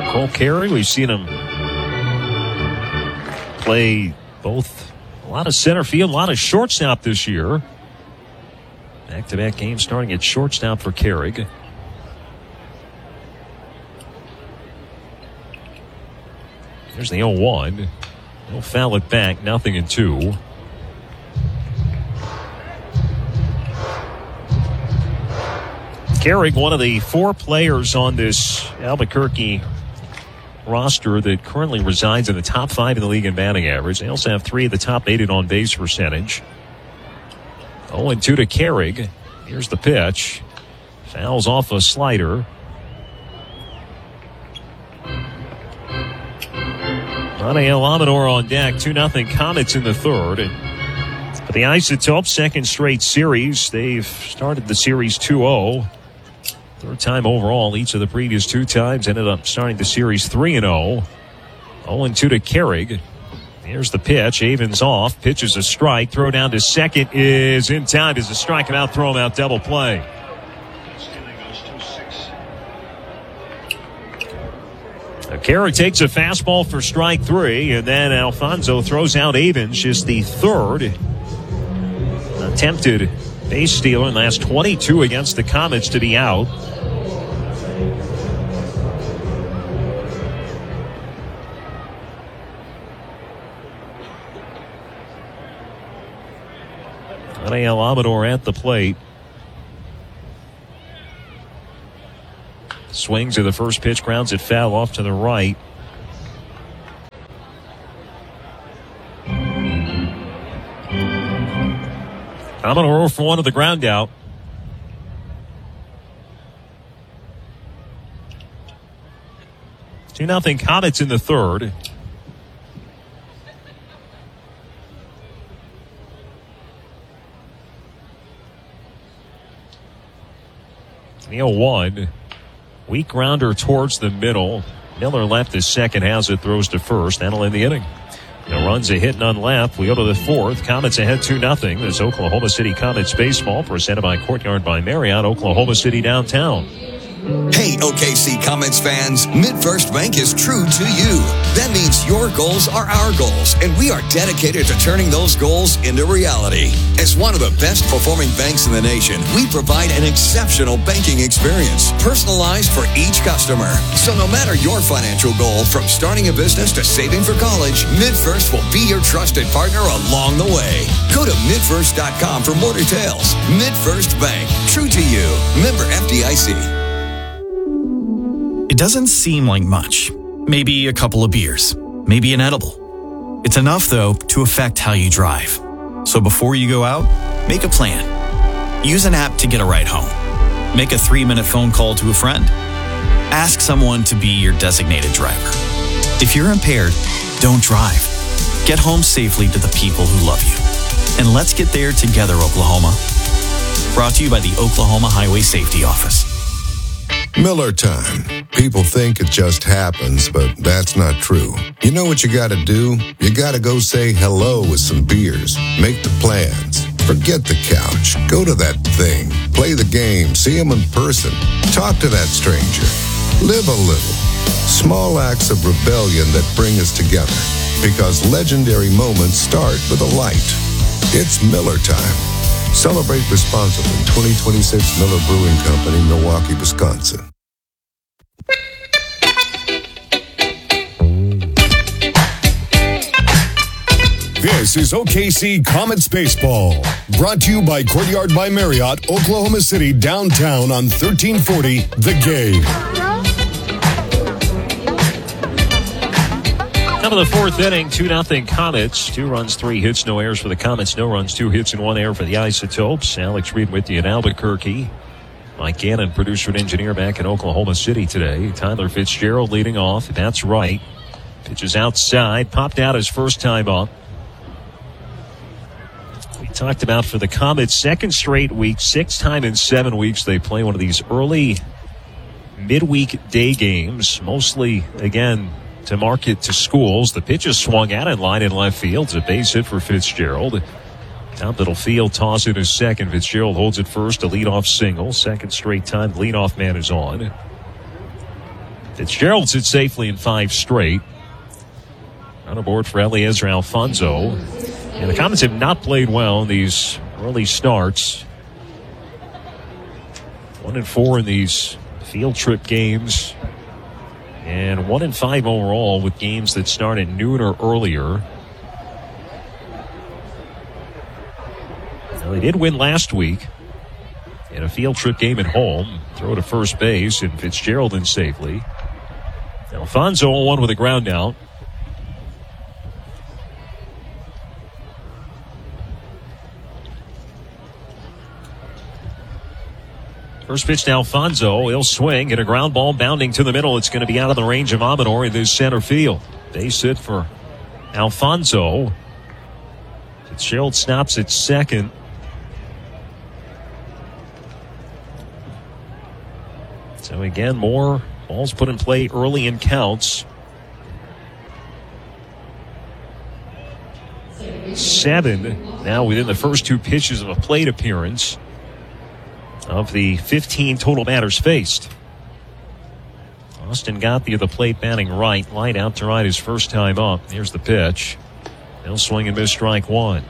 Cole Carey, we've seen him play both a lot of center field, a lot of shortstop this year. Back-to-back games starting at shortstop for Carey. There's the 0-1. He'll foul it back, 0-2. Carey, one of the 4 players on this Albuquerque roster that currently resides in the top 5 in the league in batting average. They also have 3 of the top 8 in on-base percentage. 0-2 to Carey. Here's the pitch. Fouls off a slider. Anael Amador on deck. 2-0 Comets in the third. For the Isotopes, second straight series. They've started the series 2-0. Third time overall. Each of the previous 2 times ended up starting the series 3-0. 0-2 to Carey. Here's the pitch. Avens off. Pitches a strike. Throw down to second is in time. Does a strike him out, throw him out, double play. Carey takes a fastball for strike 3, and then Alfonso throws out Avens, just the third attempted base stealer in the last 22 against the Comets to be out. Anael Amador at the plate. Swings at the first pitch, grounds it foul off to the right. Amador for 1 of the ground out. Two nothing Comets in the third. The 0-1. Weak grounder towards the middle. Miller left his second. Hazard throws to first. That'll end the inning. No runs, a hit, none left. We go to the fourth. Comets ahead 2-0. This Oklahoma City Comets baseball presented by Courtyard by Marriott, Oklahoma City downtown. Hey, OKC Comets fans, MidFirst Bank is true to you. That means your goals are our goals, and we are dedicated to turning those goals into reality. As one of the best performing banks in the nation, we provide an exceptional banking experience, personalized for each customer. So no matter your financial goal, from starting a business to saving for college, MidFirst will be your trusted partner along the way. Go to midfirst.com for more details. MidFirst Bank, true to you. Member FDIC. It doesn't seem like much. Maybe a couple of beers. Maybe an edible. It's enough, though, to affect how you drive. So before you go out, make a plan. Use an app to get a ride home. Make a 3-minute phone call to a friend. Ask someone to be your designated driver. If you're impaired, don't drive. Get home safely to the people who love you. And let's get there together, Oklahoma. Brought to you by the Oklahoma Highway Safety Office. Miller time. People think it just happens, but that's not true. You know what you gotta do? You gotta go say hello with some beers. Make the plans. Forget the couch. Go to that thing. Play the game. See them in person. Talk to that stranger. Live a little. Small acts of rebellion that bring us together. Because legendary moments start with a light. It's Miller time. Celebrate responsibly. 2026 Miller Brewing Company, Milwaukee, Wisconsin. This is OKC Comets Baseball, brought to you by Courtyard by Marriott, Oklahoma City, downtown on 1340 The Game. Top of the fourth inning, 2-0 Comets. 2 runs, 3 hits, no errors for the Comets. No runs, 2 hits, and 1 error for the Isotopes. Alex Reed with you in Albuquerque. Mike Gannon, producer and engineer, back in Oklahoma City today. Tyler Fitzgerald leading off. That's right. Pitches outside. Popped out his first time up. We talked about for the Comets, second straight week, 6th time in 7 weeks they play one of these early midweek day games. Mostly, again, to market to schools. The pitch is swung out in line in left field. It's a base hit for Fitzgerald. Top middle field, toss it to second. Fitzgerald holds it first, a leadoff single. Second straight time, leadoff man is on. Fitzgerald sits safely in 5 straight. On a board for Eliezer Alfonso. And the Comets have not played well in these early starts. 1-4 in these field trip games. And 1-5 overall with games that start at noon or earlier. Now, they did win last week in a field trip game at home. Throw to first base, and Fitzgerald in safely. Alfonso 0-1 with a ground out. First pitch to Alfonso. He'll swing. Hit a ground ball bounding to the middle. It's going to be out of the range of Amador in this center field. Base hit for Alfonso. Fitzgerald stops at second. So again, more balls put in play early in counts. 7 now within the first 2 pitches of a plate appearance of the 15 total batters faced. Austin Gauthier the plate batting right. Light out to right his first time up. Here's the pitch. He'll swing and miss strike 1.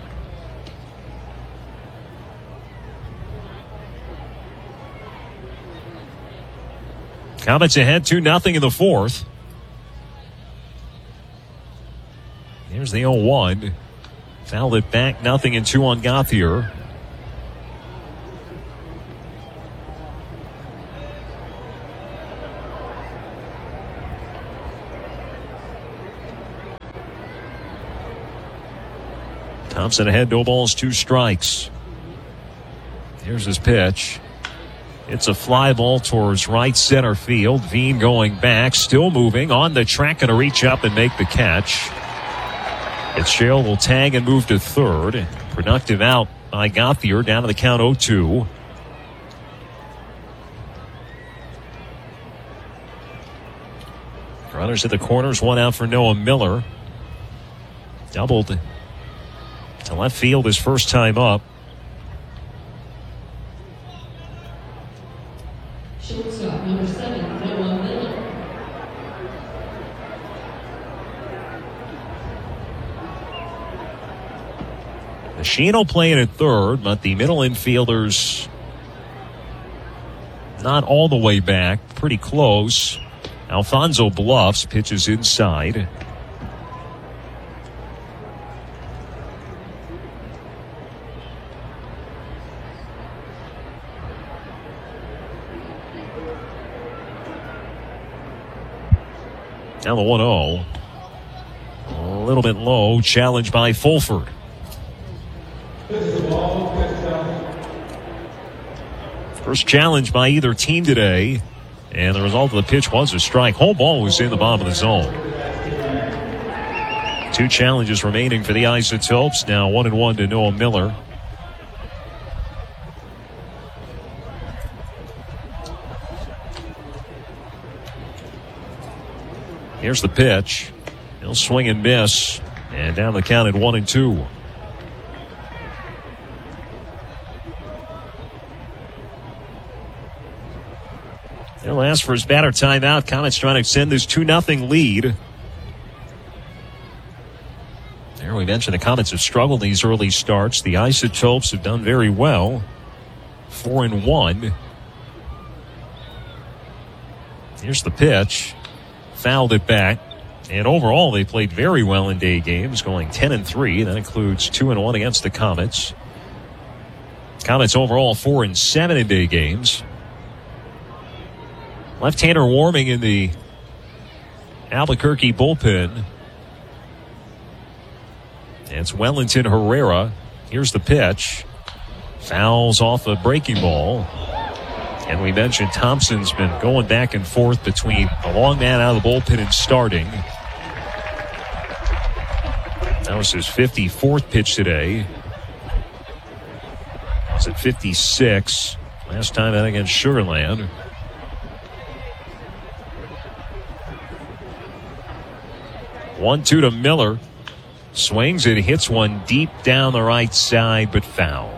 Comets ahead 2-0 in the 4th. Here's the 0-1. Fouled it back, 0-2 on Gauthier. Thompson ahead, no balls, 2 strikes. Here's his pitch. It's a fly ball towards right center field. Veen going back, still moving on the track, going to reach up and make the catch. Fitzgerald will tag and move to third. Productive out by Gauthier, down to the count 0-2. Runners at the corners, 1 out for Noah Miller. Doubled to left field his first time up. Shortstop number 7, Noah Miller. The Sheen will play it at third, but the middle infielders not all the way back, pretty close. Alfonso bluffs, pitches inside. Now the 1-0. A little bit low. Challenged by Fulford. First challenge by either team today. And the result of the pitch was a strike. Home ball was in the bottom of the zone. 2 challenges remaining for the Isotopes. Now 1-1 to Noah Miller. Here's the pitch. He'll swing and miss. And down the count at 1-2. He'll ask for his batter timeout. Comets trying to extend this 2-0 lead. There we mentioned the Comets have struggled these early starts. The Isotopes have done very well. 4-1. Here's the pitch. Fouled it back. And overall, they played very well in day games, going 10-3. That includes 2-1 against the Comets. Comets overall 4-7 in day games. Left-hander warming in the Albuquerque bullpen. It's Wellington Herrera. Here's the pitch. Fouls off a breaking ball. And we mentioned Thompson's been going back and forth between a long man out of the bullpen and starting. That was his 54th pitch today. It's at 56. Last time out against Sugar Land. One-two to Miller. Swings and hits one deep down the right side, but foul.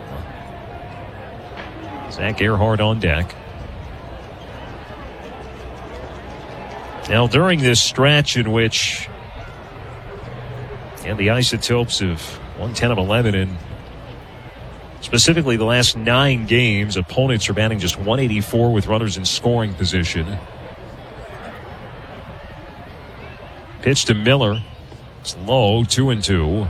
Zach Earhart on deck. Now, during this stretch in which the Isotopes have won 10 of 11, and specifically the last 9 games, opponents are batting just .184 with runners in scoring position. Pitch to Miller. It's low, 2-2.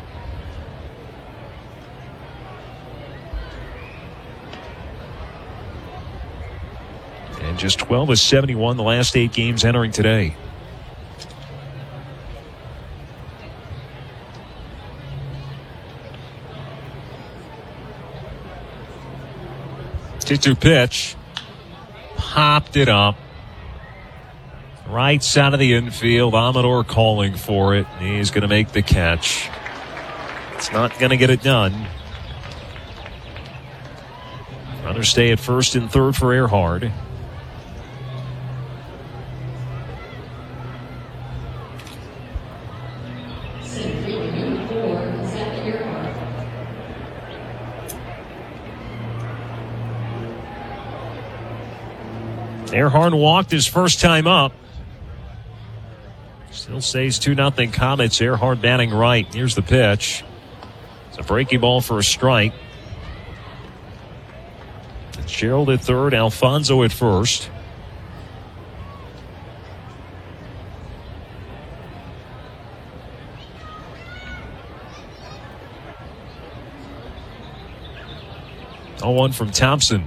And just 12 of 71 the last 8 games entering today. Two pitch. Popped it up. Right side of the infield. Amador calling for it. He's going to make the catch. It's not going to get it done. Runners stay at first and third for Earhart. Earhart walked his first time up. Still says 2-0 Comets. Earhart batting right. Here's the pitch. It's a breaking ball for a strike. Gerald at third. Alfonso at first. Oh, 1 from Thompson.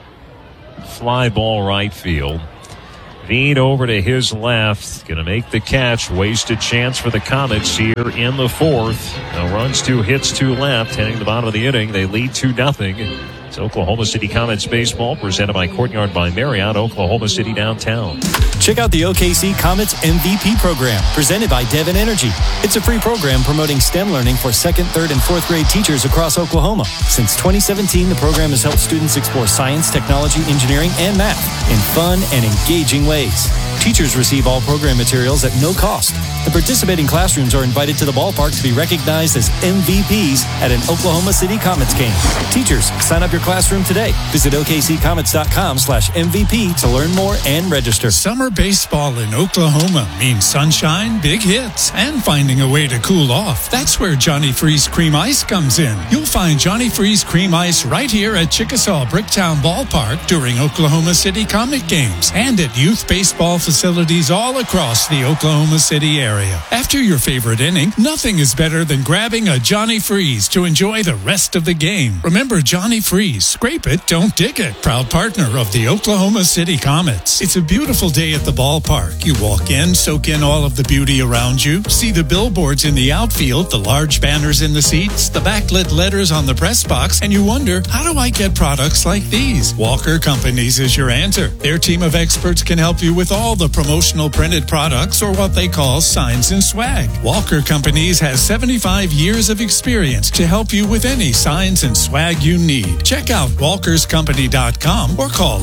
Fly ball right field. Veen over to his left. Going to make the catch. Wasted chance for the Comets here in the fourth. No runs, 2 hits, 2 left. Heading to the bottom of the inning. They lead 2-0. It's Oklahoma City Comets baseball presented by Courtyard by Marriott, Oklahoma City downtown. Check out the OKC Comets MVP program presented by Devon Energy. It's a free program promoting STEM learning for 2nd, 3rd, and 4th grade teachers across Oklahoma. Since 2017, the program has helped students explore science, technology, engineering, and math in fun and engaging ways. Teachers receive all program materials at no cost. The participating classrooms are invited to the ballpark to be recognized as MVPs at an Oklahoma City Comets game. Teachers, sign up your classroom today. Visit OKCComets.com/MVP to learn more and register. Summer baseball in Oklahoma means sunshine, big hits, and finding a way to cool off. That's where Johnny Freeze Cream Ice comes in. You'll find Johnny Freeze Cream Ice right here at Chickasaw Bricktown Ballpark during Oklahoma City Comet games and at youth baseball facilities all across the Oklahoma City area. After your favorite inning, nothing is better than grabbing a Johnny Freeze to enjoy the rest of the game. Remember Johnny Freeze, scrape it, don't dig it. Proud partner of the Oklahoma City Comets. It's a beautiful day at the ballpark. You walk in, soak in all of the beauty around you, see the billboards in the outfield, the large banners in the seats, the backlit letters on the press box, and you wonder, how do I get products like these? Walker Companies is your answer. Their team of experts can help you with all the promotional printed products, or what they call signs and swag. Walker Companies has 75 years of experience to help you with any signs and swag you need. Check out walkerscompany.com or call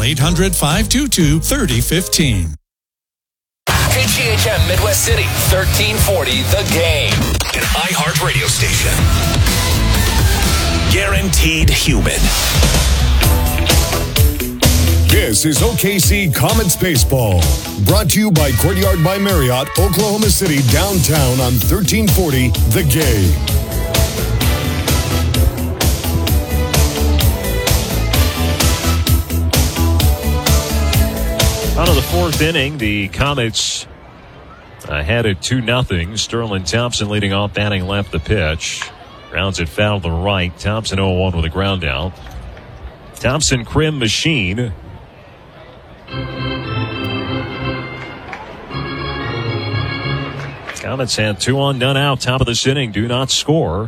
800-522-3015. KGHM Midwest City, 1340 The Game. An iHeart radio station. Guaranteed human. This is OKC Comets Baseball. Brought to you by Courtyard by Marriott, Oklahoma City downtown on 1340 The Game. Out of the fourth inning, the Comets ahead at 2-0. Sterling Thompson leading off, batting left the pitch. Grounds it foul to the right. Thompson 0-1 with a ground out. Thompson Crim machine. Comets had 2 on, none out. Top of this inning, do not score.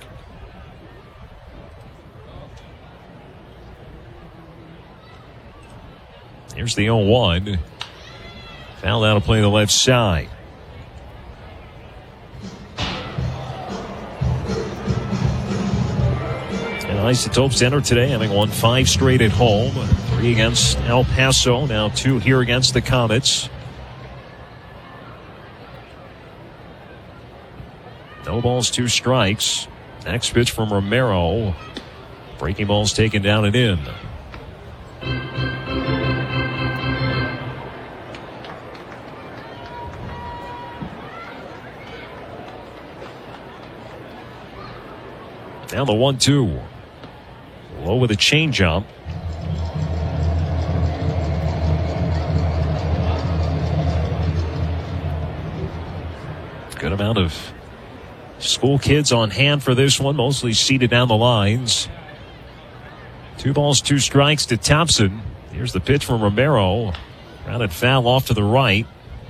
Here's the 0-1. Foul out to play the left side. And Isotopes enter today, having won 5 straight at home. 3 against El Paso, now 2 here against the Comets. No balls, 2 strikes. Next pitch from Romero. Breaking ball's taken down and in. Now the 1-2. Low with a changeup. Good amount of school kids on hand for this one, mostly seated down the lines. 2 balls, 2 strikes to Thompson. Here's the pitch from Romero. Grounded foul off to the right.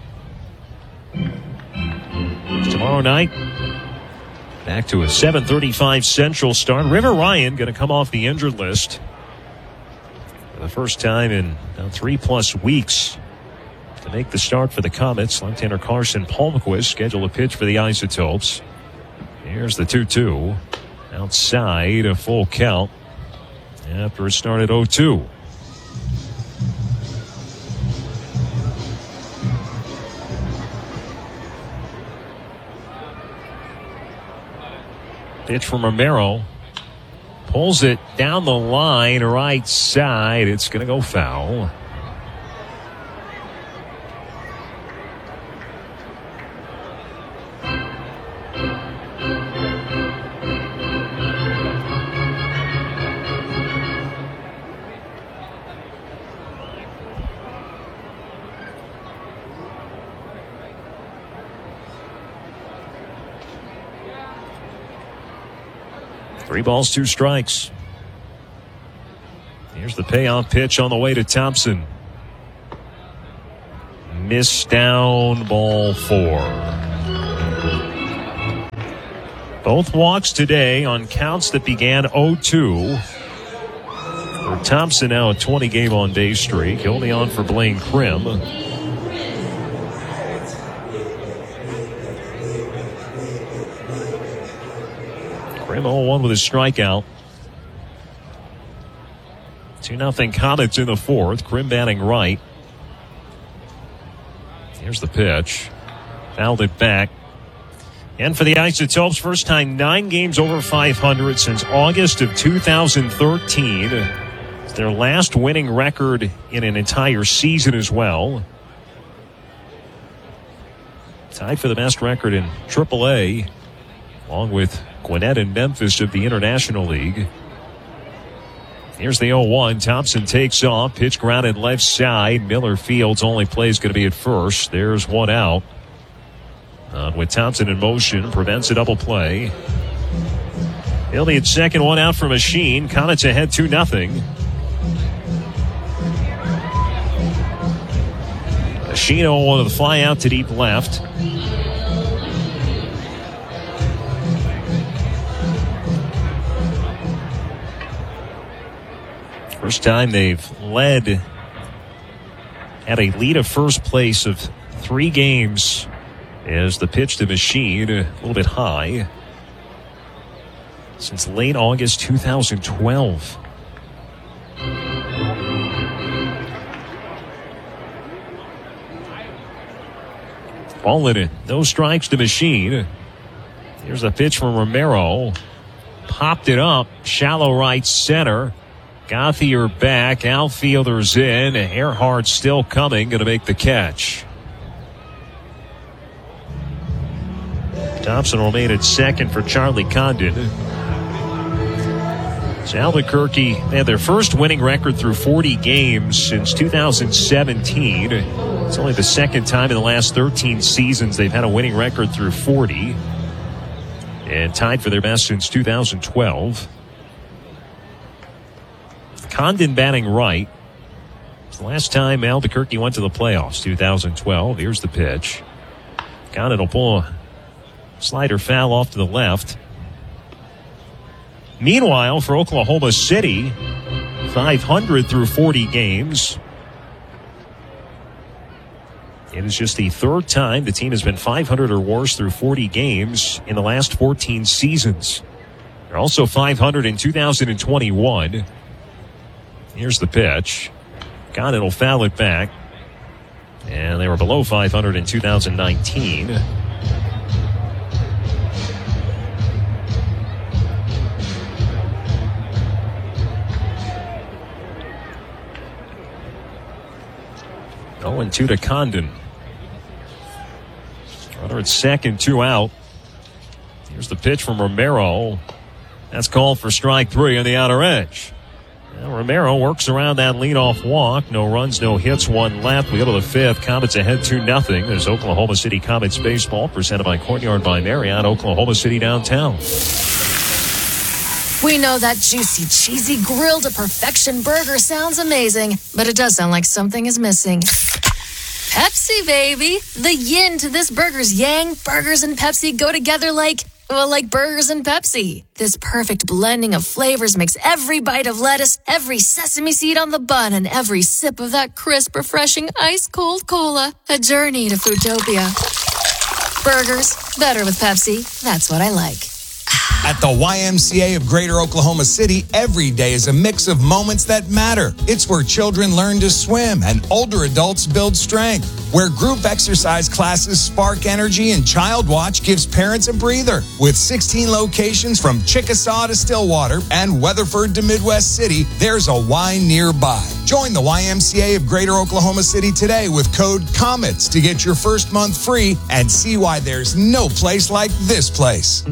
Tomorrow night, back to a 7:35 Central start. River Ryan going to come off the injured list for the first time in 3+ weeks to make the start for the Comets. Left-hander Carson Palmquist scheduled to pitch for the Isotopes. Here's the 2-2. Outside, a full count after it started 0-2. Pitch from Romero. Pulls it down the line, right side. It's going to go foul. Three balls, 2 strikes. Here's the payoff pitch on the way to Thompson. Missed down, ball 4. Both walks today on counts that began 0-2. For Thompson, now a 20-game on-base streak. He'll be on for Blaine Krim. Krim 0-1 with his strikeout. 2-0 Comets in the 4th. Krim batting right. Here's the pitch. Fouled it back. And for the Isotopes, first time 9 games over 500 since August of 2013. It's their last winning record in an entire season as well. Tied for the best record in AAA, along with Gwinnett and Memphis of the International League. Here's the 0-1. Thompson takes off. Pitch grounded left side. Miller Fields' only play is going to be at first. There's 1 out. With Thompson in motion, prevents a double play. He'll be at second, 1 out for Machine. Comets ahead 2-0. Machine 0-1 with a fly out to deep left. First time they've led at a lead of first place of 3 games as the pitch to Machine a little bit high since late August 2012. Ball in it. No strikes to Machine. Here's a pitch from Romero. Popped it up. Shallow right center. Gauthier back, outfielders in. Earhart still coming, going to make the catch. Thompson will remain at second for Charlie Condon. So Albuquerque, they had their first winning record through 40 games since 2017. It's only the second time in the last 13 seasons they've had a winning record through 40. And tied for their best since 2012. Condon batting right. It's the last time Albuquerque went to the playoffs, 2012. Here's the pitch. Condon will pull a slider foul off to the left. Meanwhile, for Oklahoma City, 500 through 40 games. It is just the 3rd time the team has been 500 or worse through 40 games in the last 14 seasons. They're also 500 in 2021. Here's the pitch. Condon will foul it back. And they were below 500 in 2019. Oh, and 2 to Condon. Runner at second, 2 out. Here's the pitch from Romero. That's called for strike 3 on the outer edge. Now Romero works around that leadoff walk. No runs, no hits, 1 left. We go to the 5th. Comets ahead 2-0. There's Oklahoma City Comets baseball presented by Courtyard by Marriott, Oklahoma City downtown. We know that juicy, cheesy, grilled to perfection burger sounds amazing, but it does sound like something is missing. Pepsi, baby. The yin to this burger's yang. Burgers and Pepsi go together like burgers and Pepsi. This perfect blending of flavors makes every bite of lettuce, every sesame seed on the bun, and every sip of that crisp, refreshing, ice-cold cola a journey to Foodtopia. Burgers, better with Pepsi. That's what I like. At the YMCA of Greater Oklahoma City, every day is a mix of moments that matter. It's where children learn to swim and older adults build strength, where group exercise classes spark energy and Child Watch gives parents a breather. With 16 locations from Chickasaw to Stillwater and Weatherford to Midwest City, there's a Y nearby. Join the YMCA of Greater Oklahoma City today with code COMETS to get your first month free and see why there's no place like this place.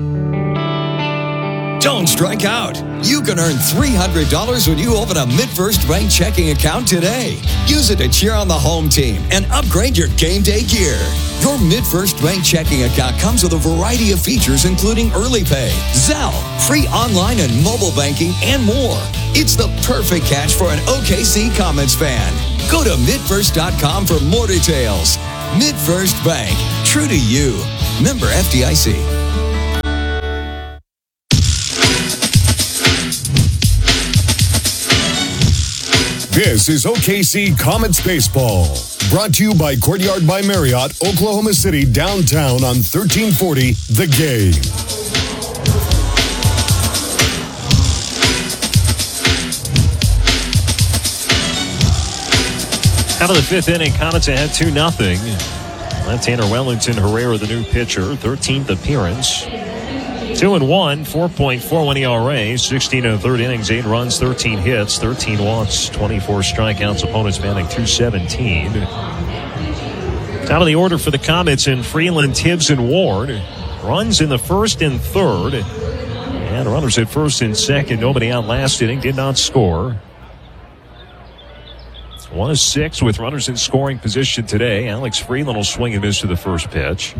Don't strike out. You can earn $300 when you open a MidFirst Bank checking account today. Use it to cheer on the home team and upgrade your game day gear. Your MidFirst Bank checking account comes with a variety of features, including early pay, Zelle, free online and mobile banking, and more. It's the perfect catch for an OKC Comets fan. Go to midfirst.com for more details. MidFirst Bank, true to you. Member FDIC. This is OKC Comets Baseball. Brought to you by Courtyard by Marriott, Oklahoma City, downtown on 1340 The Game. Out of the 5th inning, Comets ahead 2-0. Left-hander Wellington Herrera, the new pitcher, 13th appearance. 2-1, 4.41 ERA, 16 1/3 innings, 8 runs, 13 hits, 13 walks, 24 strikeouts. Opponents batting .217. Top of the order for the Comets in Freeland, Tibbs, and Ward. Runs in the 1st and 3rd. And runners at 1st and 2nd. Nobody out last inning. Did not score. 1-6 with runners in scoring position today. Alex Freeland will swing and miss to the first pitch.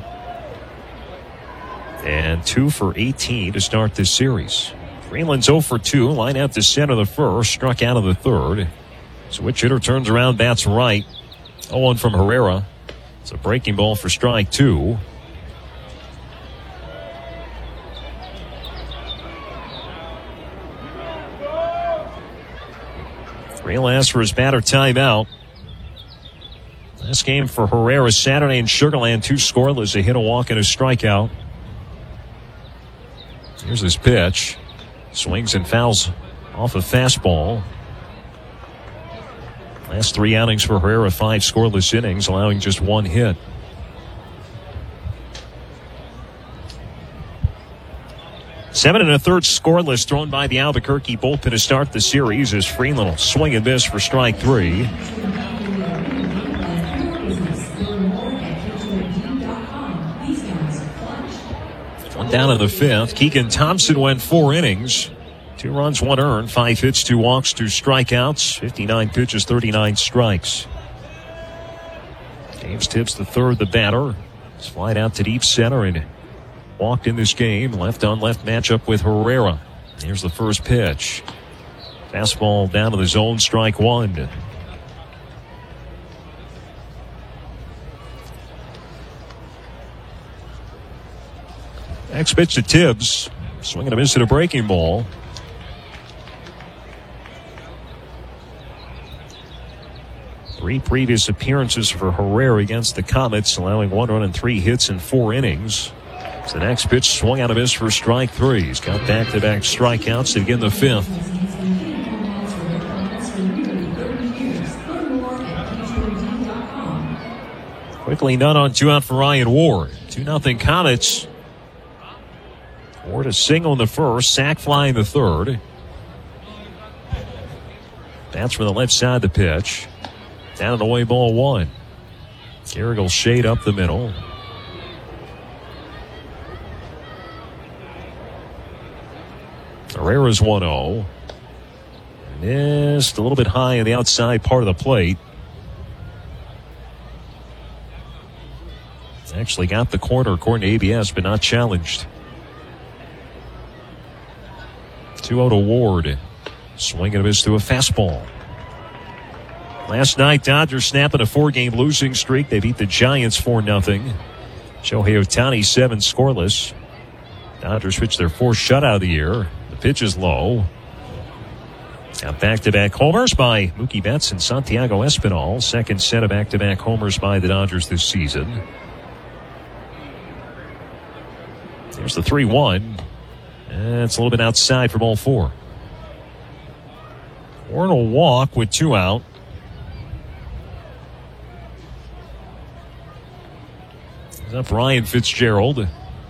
And 2 for 18 to start this series. Freeland's 0 for 2. Line out to center the first. Struck out of the 3rd. Switch hitter turns around, bats right. 0-1 from Herrera. It's a breaking ball for strike 2. Freeland asks for his batter timeout. Last game for Herrera Saturday in Sugar Land. 2 scoreless, a hit, a walk, and a strikeout. Here's his pitch. Swings and fouls off a fastball. Last 3 outings for Herrera, 5 scoreless innings, allowing just 1 hit. Seven 1/3 scoreless thrown by the Albuquerque bullpen to start the series as Freeland will swing and miss for strike 3. One down in the 5th. Keegan Thompson went 4 innings. 2 runs, 1 earned, 5 hits, 2 walks, 2 strikeouts, 59 pitches, 39 strikes. James Tibbs, the 3rd, the batter. Slide out to deep center and walked in this game. Left-on-left matchup with Herrera. Here's the first pitch. Fastball down to the zone, strike 1. Next pitch to Tibbs. Swinging a miss at a breaking ball. Three previous appearances for Herrera against the Comets, allowing 1 run and 3 hits in 4 innings. So the next pitch swung out a miss for strike 3. He's got back-to-back strikeouts to begin the 5th. Quickly none on 2 out for Ryan Ward. 2-0 Comets. Ward a single in the 1st, sac fly in the 3rd. That's from the left side of the pitch. Down and away, ball 1. Gehrig will shade up the middle. Herrera's 1-0. Missed a little bit high on the outside part of the plate. Actually got the corner according to ABS, but not challenged. 2-0 to Ward. Swing and a miss to a fastball. Last night, Dodgers snapping a 4-game losing streak. They beat the Giants 4-0. Shohei Ohtani 7 scoreless. Dodgers pitched their 4th shutout of the year. The pitch is low. Now back-to-back homers by Mookie Betts and Santiago Espinal. Second set of back-to-back homers by the Dodgers this season. Here's the 3-1. It's a little bit outside for ball 4. Warren will walk with 2 out. He's up Ryan Fitzgerald.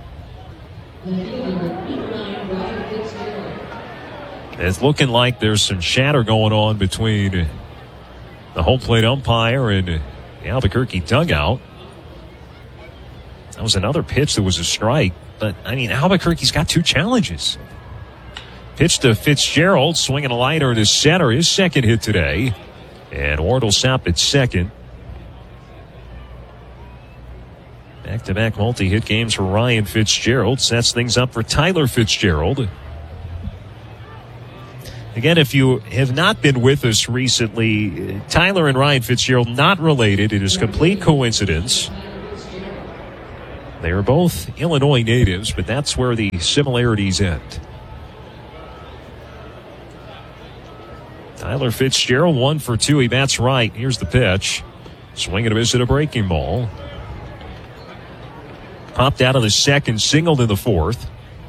It's looking like there's some chatter going on between the home plate umpire and the Albuquerque dugout. That was another pitch that was a strike. But, I mean, Albuquerque's got 2 challenges. Pitch to Fitzgerald, swinging a liner to center, his second hit today. And Ward will stop at second. Back-to-back multi-hit games for Ryan Fitzgerald. Sets things up for Tyler Fitzgerald. Again, if you have not been with us recently, Tyler and Ryan Fitzgerald not related. It is complete coincidence. They are both Illinois natives, but that's where the similarities end. Tyler Fitzgerald, 1 for 2. He bats right. Here's the pitch. Swing and a miss at a breaking ball. Popped out of the second, singled in the 4th.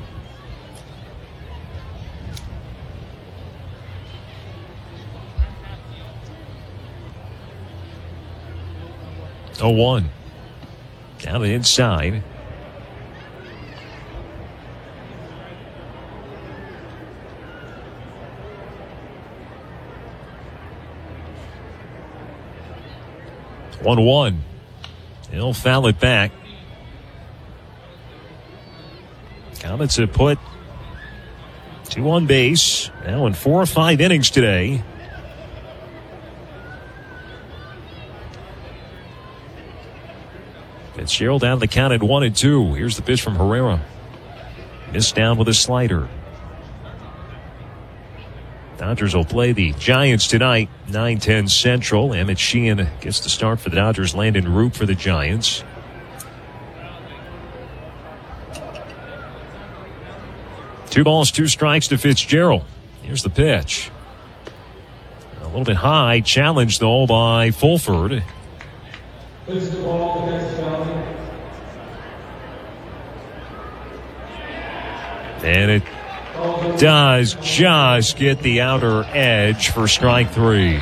Oh, 1. Down the inside. It's 1-1. He'll foul it back. Comets have put 2 on base. Now in 4 or 5 innings today. Fitzgerald down the count at 1-2. Here's the pitch from Herrera. Missed down with a slider. Dodgers will play the Giants tonight, 9:10 Central. Emmett Sheehan gets the start for the Dodgers. Landon Roop for the Giants. 2 balls, 2 strikes to Fitzgerald. Here's the pitch. A little bit high. Challenged, though, by Fulford. And it does just get the outer edge for strike 3.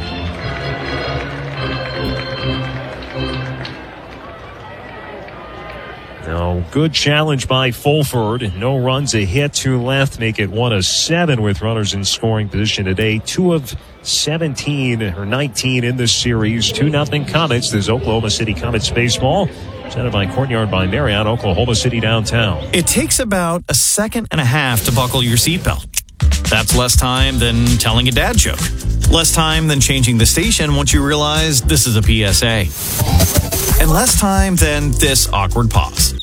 No, good challenge by Fulford. No runs, a hit, 2 left. Make it 1-7 with runners in scoring position today. 2 of 17 or 19 in this series. 2-0 Comets. This Oklahoma City Comets baseball. Presented by Courtyard by Marriott, Oklahoma City downtown. It takes about a second and a half to buckle your seatbelt. That's less time than telling a dad joke. Less time than changing the station once you realize this is a PSA. And less time than this awkward pause.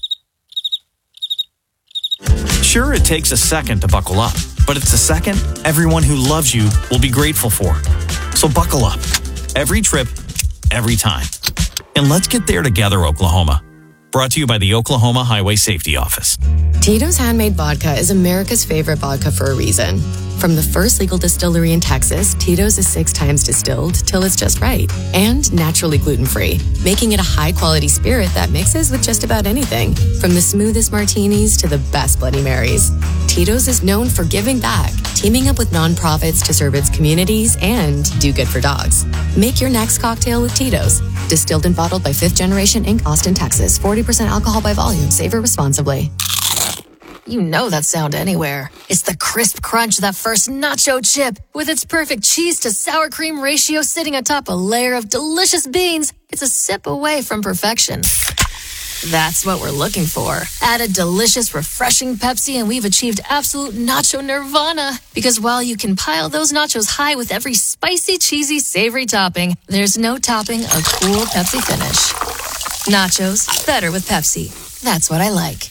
Sure, it takes a second to buckle up, but it's a second everyone who loves you will be grateful for. So buckle up. Every trip, every time. And let's get there together, Oklahoma. Brought to you by the Oklahoma Highway Safety Office. Tito's Handmade Vodka is America's favorite vodka for a reason. From the first legal distillery in Texas, Tito's is 6 times distilled till it's just right. And naturally gluten-free, making it a high-quality spirit that mixes with just about anything. From the smoothest martinis to the best Bloody Marys. Tito's is known for giving back, teaming up with nonprofits to serve its communities and do good for dogs. Make your next cocktail with Tito's. Distilled and bottled by 5th Generation Inc., Austin, Texas. 40% alcohol by volume. Savor responsibly. You know that sound anywhere. It's the crisp crunch of that first nacho chip. With its perfect cheese to sour cream ratio sitting atop a layer of delicious beans, it's a sip away from perfection. That's what we're looking for. Add a delicious, refreshing Pepsi and we've achieved absolute nacho nirvana. Because while you can pile those nachos high with every spicy, cheesy, savory topping, there's no topping a cool Pepsi finish. Nachos, better with Pepsi. That's what I like.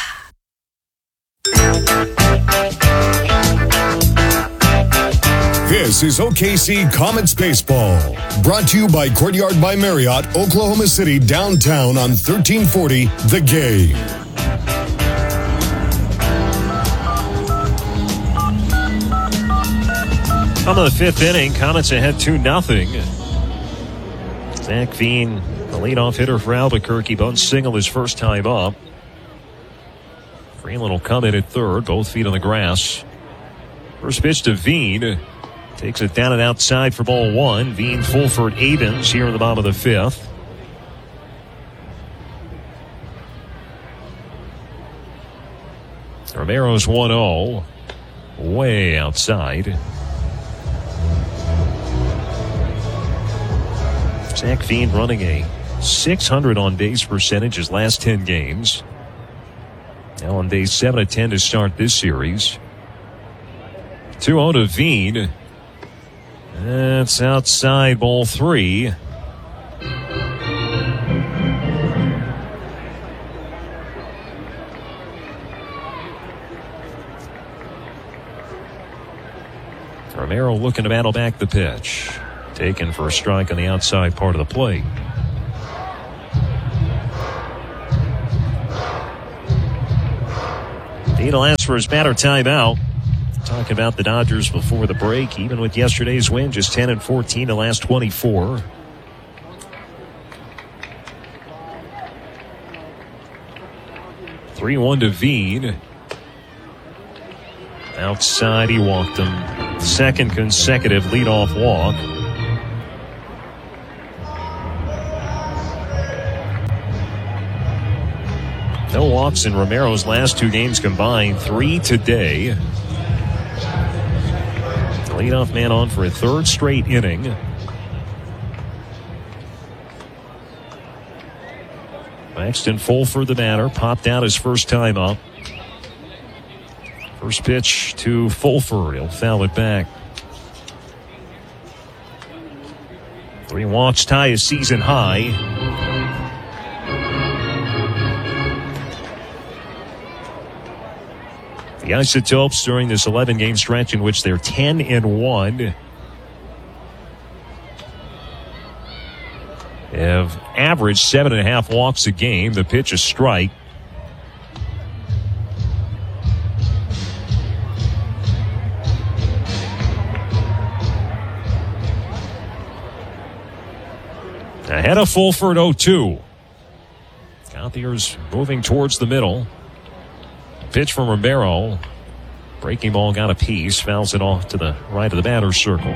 This is OKC Comets Baseball. Brought to you by Courtyard by Marriott, Oklahoma City, downtown on 1340 The Game. On the fifth inning, Comets ahead 2-0. Zach Veen, the leadoff hitter for Albuquerque, bunt single his first time up. Freeland will come in at third, both feet on the grass. First pitch to Veen. Takes it down and outside for ball one. Veen, Fulford, Avens here in the bottom of the fifth. Romero's 1-0. Way outside. Zach Veen running a .600 on base percentage his last 10 games. Now on day 7 of 10 to start this series. 2-0 to Veen. That's outside, ball three. Romero looking to battle back the pitch. Taken for a strike on the outside part of the plate. Veen will ask for his batter timeout. Talking about the Dodgers before the break, even with yesterday's win, just 10-14 the last 24. (3-1) to Veen. Outside, he walked him. Second consecutive leadoff walk. No walks in Romero's last two games combined, 3 today. Leadoff man on for a third straight inning. Paxton Fulford the batter, popped out his first time up. First pitch to Fulford, he'll foul it back. 3 walks tie a season high. The Isotopes during this 11-game stretch in which they're 10-1 have averaged 7.5 walks a game. The pitch is strike. Ahead of Fulford 0-2. Gauthier's moving towards the middle. Pitch from Romero. Breaking ball got a piece. Fouls it off to the right of the batter's circle.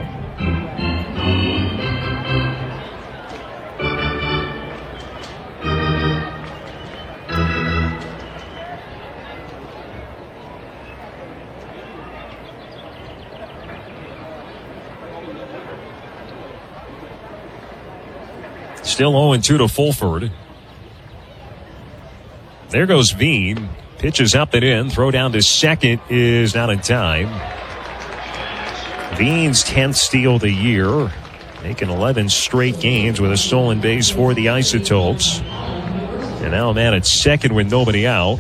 Still 0-2 to Fulford. There goes Veen. Pitches up and in. Throw down to second is not in time. Veen's 10th steal of the year. Making 11 straight games with a stolen base for the Isotopes. And now a man at second with nobody out.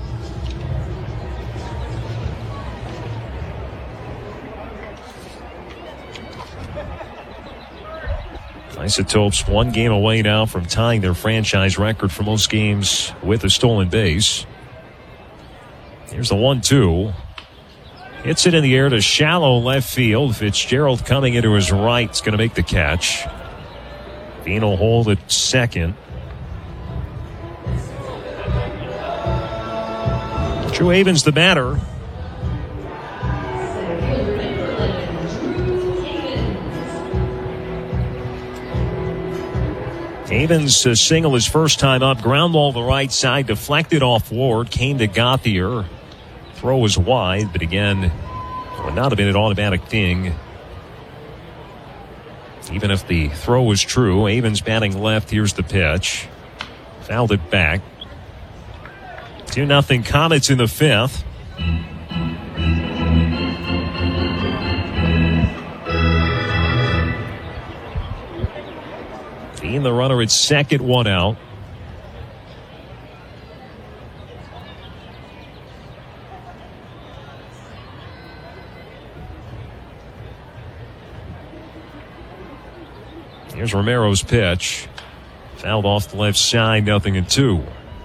Isotopes 1 game away now from tying their franchise record for most games with a stolen base. Here's the 1-2. Hits it in the air to shallow left field. Fitzgerald coming into his right is going to make the catch. Veen will hold at second. Drew Avens the batter. Avens single his first time up. Ground ball to the right side. Deflected off Ward. Came to Gauthier. Throw was wide, but again, would not have been an automatic thing. Even if the throw was true. Avens batting left. Here's the pitch. Fouled it back. 2-0 Comets in the fifth. Being the runner at second, one out. Here's Romero's pitch. Fouled off the left side, 0-2.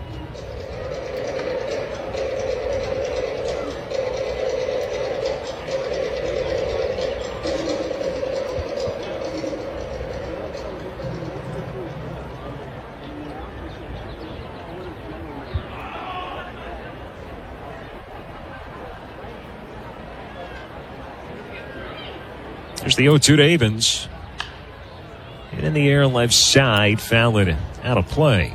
There's the 0-2 to Avens. In the air, left side, foul it out of play.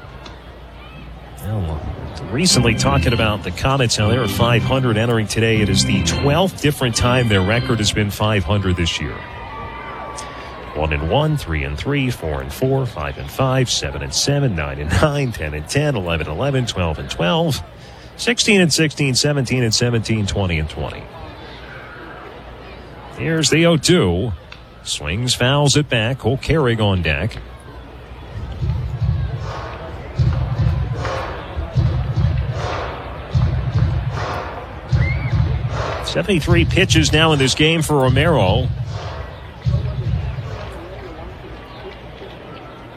Now, recently talking about the Comets, how they were 500 entering today. It is the 12th different time their record has been 500 this year. 1-1, 3-3, 4-4, 5-5, 7-7, 9-9, 10-10, 11-11, 12-12, 16-16, 17-17, 20-20. Here's the 0-2. Swings, fouls it back. Cole Carrig on deck. .73 pitches now in this game for Romero.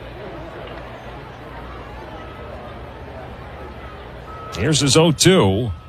Here's his 0-2.